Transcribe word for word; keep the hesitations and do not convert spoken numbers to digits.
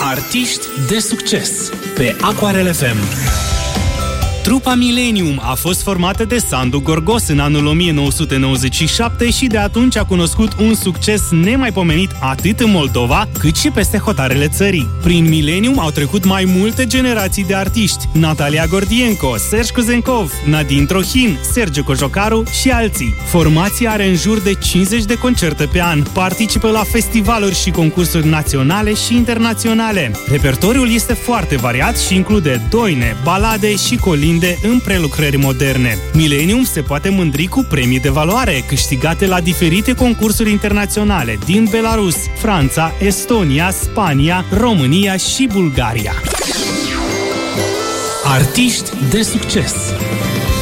Artiști de succes pe Aquarel F M. Trupa Millennium a fost formată de Sandu Gorgos în anul o mie nouă sute nouăzeci și șapte și de atunci a cunoscut un succes nemaipomenit atât în Moldova, cât și peste hotarele țării. Prin Millennium au trecut mai multe generații de artiști: Natalia Gordienko, Serge Kuzenkov, Nadine Trohin, Sergiu Cojocaru și alții. Formația are în jur de cincizeci de concerte pe an, participă la festivaluri și concursuri naționale și internaționale. Repertoriul este foarte variat și include doine, balade și colinde în prelucrări moderne. Millennium se poate mândri cu premii de valoare câștigate la diferite concursuri internaționale din Belarus, Franța, Estonia, Spania, România și Bulgaria. Artiști de succes